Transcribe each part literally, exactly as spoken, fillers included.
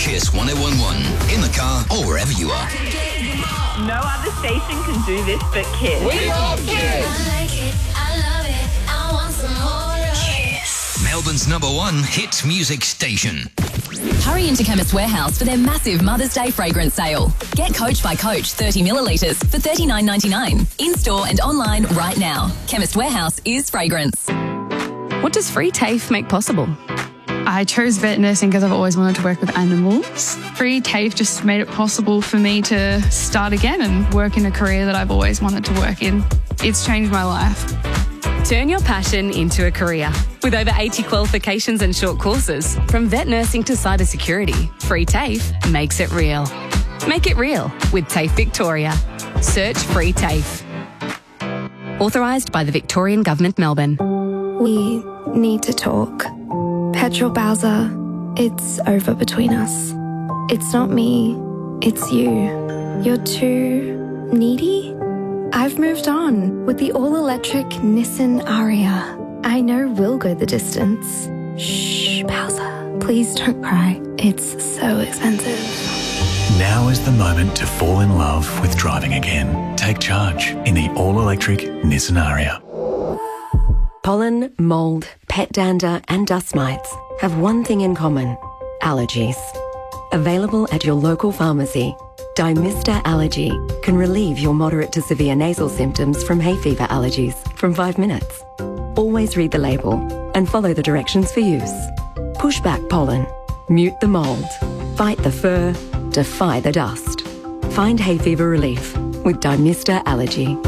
Kiss one oh one one. In the car or wherever you are. No other station can do this but Kiss. We love Kiss. I like it, I love it, I want some more of Kiss. Melbourne's number one hit music station. Hurry into Chemist Warehouse for their massive Mother's Day fragrance sale. Get Coach by Coach thirty millilitres for thirty-nine ninety-nine. In-store and online right now. Chemist Warehouse is fragrance. What does Free TAFE make possible? I chose vet nursing because I've always wanted to work with animals. Free TAFE just made it possible for me to start again and work in a career that I've always wanted to work in. It's changed my life. Turn your passion into a career. With over eighty qualifications and short courses, from vet nursing to cybersecurity, Free TAFE makes it real. Make it real with TAFE Victoria. Search Free TAFE. Authorised by the Victorian Government, Melbourne. We need to talk. Petrol Bowser, it's over between us. It's not me, it's you. You're too needy? I've moved on with the all-electric Nissan Ariya. I know we'll go the distance. Shh, Bowser, please don't cry. It's so expensive. Now is the moment to fall in love with driving again. Take charge in the all-electric Nissan Ariya. Pollen, mould, pet dander and dust mites have one thing in common: allergies. Available at your local pharmacy, Dymista Allergy can relieve your moderate to severe nasal symptoms from hay fever allergies from five minutes. Always read the label and follow the directions for use. Push back pollen, mute the mould, fight the fur, defy the dust. Find hay fever relief with Dymista Allergy.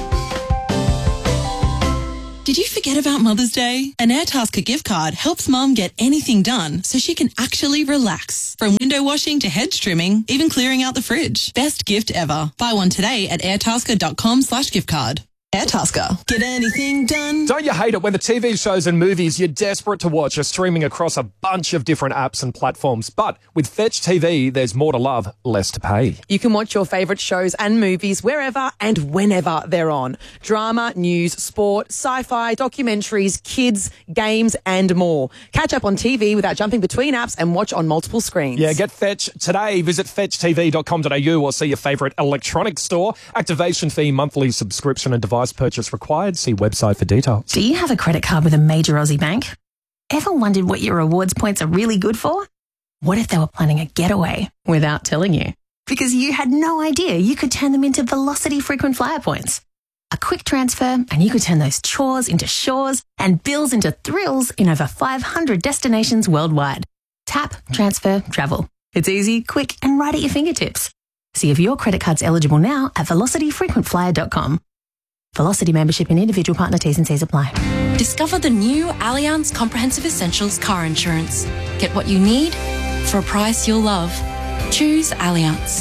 Did you forget about Mother's Day? An Airtasker gift card helps Mum get anything done so she can actually relax. From window washing to hedge trimming, even clearing out the fridge. Best gift ever. Buy one today at airtasker.com slash gift card. Airtasker. Get anything done. Don't you hate it when the T V shows and movies you're desperate to watch are streaming across a bunch of different apps and platforms? But with Fetch T V, there's more to love, less to pay. You can watch your favourite shows and movies wherever and whenever they're on. Drama, news, sport, sci-fi, documentaries, kids, games and more. Catch up on T V without jumping between apps and watch on multiple screens. Yeah, get Fetch today. Visit fetch t v dot com dot a u or see your favourite electronics store. Activation fee, monthly subscription and device purchase required. See website for details. Do you have a credit card with a major Aussie bank? Ever wondered what your rewards points are really good for? What if they were planning a getaway without telling you? Because you had no idea you could turn them into Velocity frequent flyer points. A quick transfer and you could turn those chores into shores and bills into thrills in over five hundred destinations worldwide. Tap, transfer, travel. It's easy, quick and right at your fingertips. See if your credit card's eligible now at velocity frequent flyer dot com. Velocity membership and individual partner T's and C's apply. Discover the new Allianz Comprehensive Essentials car insurance. Get what you need for a price you'll love. Choose Allianz.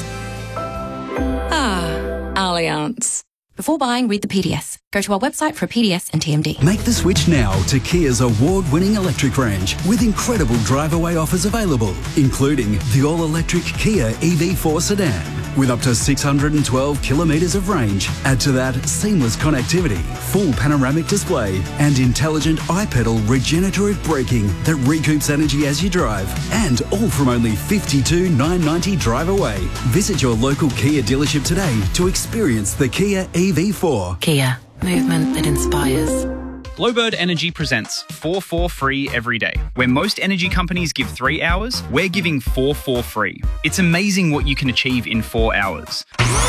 Ah, Allianz. Before buying, read the P D S. Go to our website for a P D S and T M D. Make the switch now to Kia's award-winning electric range with incredible drive-away offers available, including the all-electric Kia E V four sedan with up to six hundred twelve kilometres of range. Add to that seamless connectivity, full panoramic display and intelligent iPedal regenerative braking that recoups energy as you drive. And all from only fifty-two thousand nine hundred ninety drive away. Visit your local Kia dealership today to experience the Kia E V four. Kia. Movement that inspires. Glowbird Energy presents four four free every day. Where most energy companies give three hours, we're giving four four free. It's amazing what you can achieve in four hours.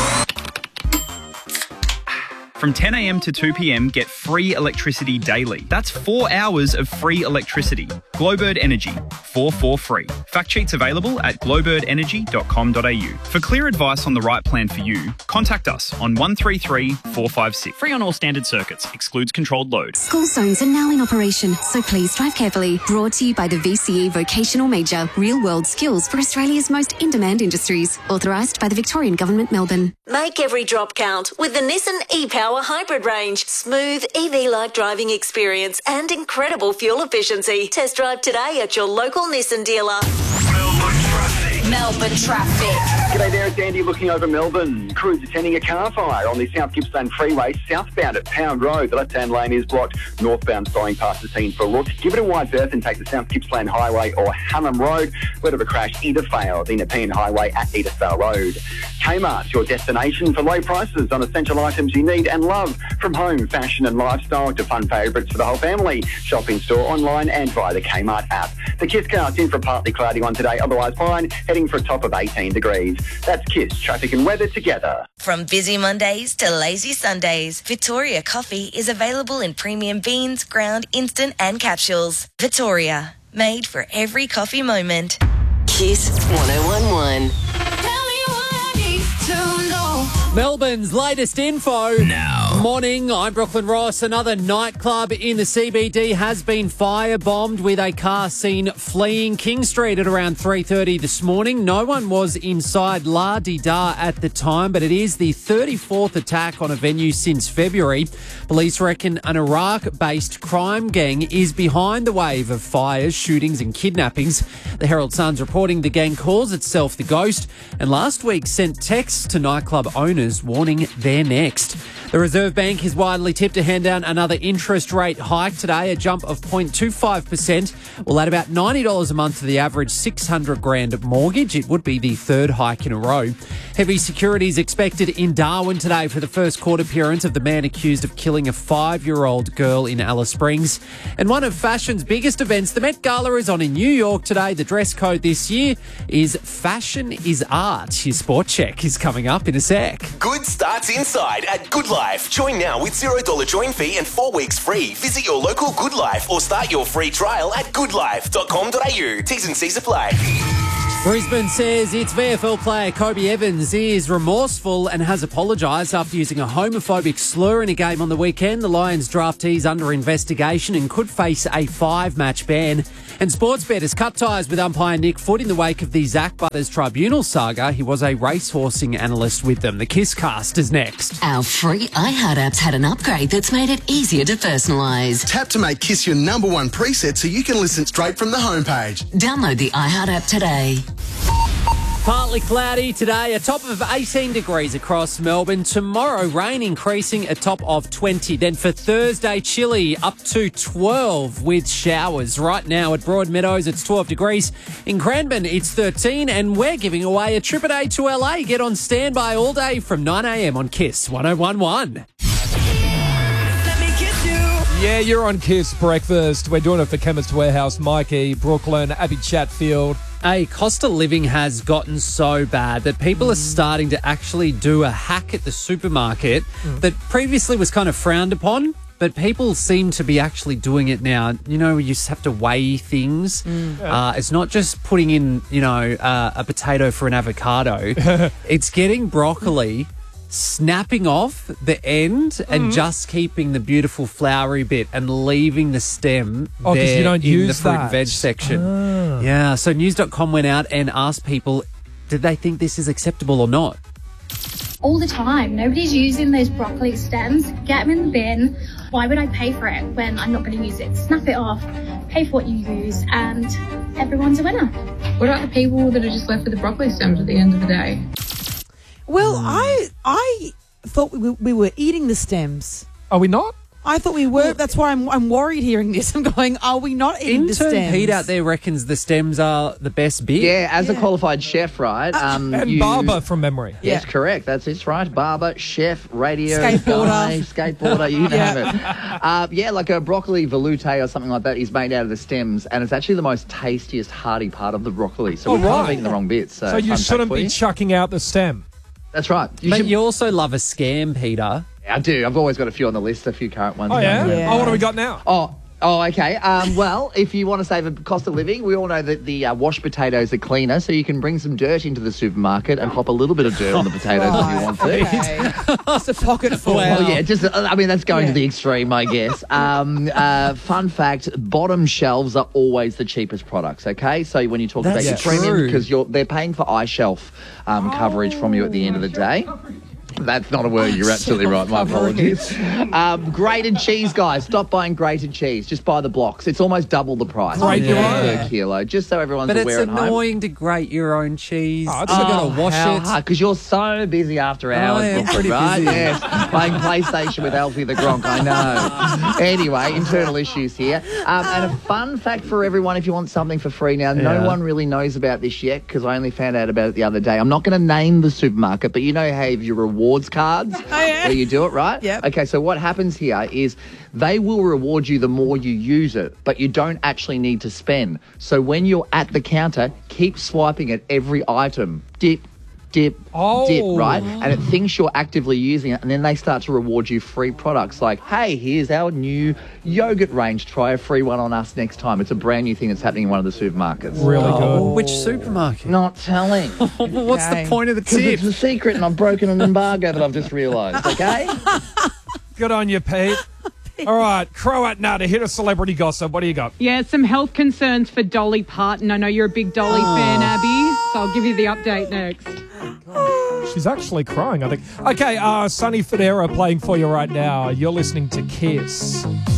From ten a m to two p m, get free electricity daily. That's four hours of free electricity. Glowbird Energy, four four free. Fact sheets available at glowbird energy dot com dot a u. For clear advice on the right plan for you, contact us on one three three, four five six. Free on all standard circuits. Excludes controlled load. School zones are now in operation, so please drive carefully. Brought to you by the V C E Vocational Major. Real-world skills for Australia's most in-demand industries. Authorised by the Victorian Government, Melbourne. Make every drop count with the Nissan e-Power Hybrid range. Smooth E V-like driving experience and incredible fuel efficiency. Test drive today at your local Nissan dealer. Melbourne Melbourne traffic. G'day there, it's Andy looking over Melbourne. Crews attending a car fire on the South Gippsland Freeway, southbound at Pound Road. The left-hand lane is blocked, northbound starting past the scene for a look. Give it a wide berth and take the South Gippsland Highway or Hunnam Road. Word of a crash either failed, the Nepean Highway at Edithvale Road. Kmart, your destination for low prices on essential items you need and love. From home, fashion and lifestyle to fun favourites for the whole family. Shop in store, online and via the Kmart app. The Kisscast in for a partly cloudy one today, otherwise fine, heading for a top of eighteen degrees. That's Kiss, traffic and weather together. From busy Mondays to lazy Sundays, Victoria Coffee is available in premium beans, ground, instant and capsules. Victoria, made for every coffee moment. Kiss one oh one one. Melbourne's latest info. Now. Morning, I'm Brooklyn Ross. Another nightclub in the C B D has been firebombed with a car seen fleeing King Street at around three thirty this morning. No one was inside La Di Da at the time, but it is the thirty-fourth attack on a venue since February. Police reckon an Iraq-based crime gang is behind the wave of fires, shootings and kidnappings. The Herald Sun's reporting the gang calls itself The Ghost and last week sent texts to nightclub owners warning they're next. The Reserve Bank is widely tipped to hand down another interest rate hike today, a jump of zero point two five percent will add about ninety dollars a month to the average six hundred grand mortgage. It would be the third hike in a row. Heavy security is expected in Darwin today for the first court appearance of the man accused of killing a five-year-old girl in Alice Springs. And one of fashion's biggest events, the Met Gala, is on in New York today. The dress code this year is Fashion is Art. Your sport check is coming up in a sec. Good starts inside at Good Life. Join now with zero dollars join fee and four weeks free. Visit your local Good Life or start your free trial at good life dot com dot a u. T's and C's apply. Brisbane says its V F L player Kobe Evans is remorseful and has apologised after using a homophobic slur in a game on the weekend. The Lions draftee's under investigation and could face a five-match ban. And Sportsbet has cut ties with umpire Nick Foote in the wake of the Zach Butters tribunal saga. He was a racehorsing analyst with them. The Kisscast is next. Our free iHeart app's had an upgrade that's made it easier to personalise. Tap to make Kiss your number one preset so you can listen straight from the homepage. Download the iHeart app today. Partly cloudy today, a top of eighteen degrees across Melbourne. Tomorrow, rain increasing, a top of twenty. Then for Thursday, chilly, up to twelve with showers. Right now at Broadmeadows, it's twelve degrees. In Cranbourne, it's thirteen, and we're giving away a trip a day to L A. Get on standby all day from nine a m on Kiss one oh one one. Yeah, you're on Kiss Breakfast. We're doing it for Chemist Warehouse, Mikey, Brooklyn, Abby Chatfield. Hey, cost of living has gotten so bad that people are starting to actually do a hack at the supermarket mm. that previously was kind of frowned upon, but people seem to be actually doing it now. You know, you just have to weigh things. Mm. Uh, it's not just putting in, you know, uh, a potato for an avocado. It's getting broccoli, snapping off the end mm. and just keeping the beautiful flowery bit and leaving the stem oh, there you don't in use the fruit that. and veg section. Ah. Yeah, so news dot com went out and asked people, did they think this is acceptable or not? All the time. Nobody's using those broccoli stems. Get them in the bin. Why would I pay for it when I'm not going to use it? Snap it off, pay for what you use, and everyone's a winner. What about the people that are just left with the broccoli stems at the end of the day? Well, mm. I I thought we, we were eating the stems. Are we not? I thought we were. Well, that's why I'm I'm worried hearing this. I'm going, are we not eating the stems? Intern Pete out there reckons the stems are the best bit. Yeah, as yeah. a qualified chef, right? Uh, um, and you, barber from memory. Yes, yeah. correct. That's it, right. Barber, chef, radio, skateboarder, guy, skateboarder, you name yeah. it. Uh, yeah, like a broccoli veloute or something like that is made out of the stems, and it's actually the most tastiest, hearty part of the broccoli. So oh, we can't right. have eaten the wrong bits. So, so you shouldn't be you. chucking out the stem. That's right. You but should... you also love a scam, Peter. I do. I've always got a few on the list, a few current ones. Oh, yeah? yeah. Oh, what have we got now? Oh, oh, okay. Um, well, if you want to save a cost of living, we all know that the uh, washed potatoes are cleaner, so you can bring some dirt into the supermarket and pop a little bit of dirt on the potatoes right. if you want to. Okay. Just a pocket full. Well, yeah, just, I mean, that's going yeah. to the extreme, I guess. Um, uh, fun fact, bottom shelves are always the cheapest products, okay? So when you talk that's about your true. premium, because you're they're paying for iShelf um, oh. coverage from you at the end of the day. That's not a word. You're absolutely right. My apologies. Um, grated cheese, guys. Stop buying grated cheese. Just buy the blocks. It's almost double the price. Grate your per own. kilo. Just so everyone's But it's aware at home. annoying to grate your own cheese. Oh, Oh, you got to wash it. Because you're so busy after hours, I am Brooklyn, pretty right? busy. Yes, playing PlayStation with Alfie the Gronk, I know. Anyway, internal issues here. Um, and a fun fact for everyone, if you want something for free now, Yeah. no one really knows about this yet because I only found out about it the other day. I'm not going to name the supermarket, but you know how you have your rewards cards where you do it, right? Yep. Okay, so what happens here is they will reward you the more you use it, but you don't actually need to spend. So when you're at the counter, keep swiping at every item. Dip, dip, Oh. dip, right? And it thinks you're actively using it, and then they start to reward you free products like, hey, here's our new yogurt range. Try a free one on us next time. It's a brand new thing that's happening in one of the supermarkets. Really Oh, which supermarket? Not telling. What's the point of the Because tip? it's a secret and I've broken an embargo that I've just realised, okay? Good on you, Pete. All right, Croat Nutter, hit a celebrity gossip. What do you got? Yeah, some health concerns for Dolly Parton. I know you're a big Dolly Oh. fan, Abby, so I'll give you the update next. She's actually crying, I think. Okay, uh, Sonny Fodera playing for you right now. You're listening to Kiss.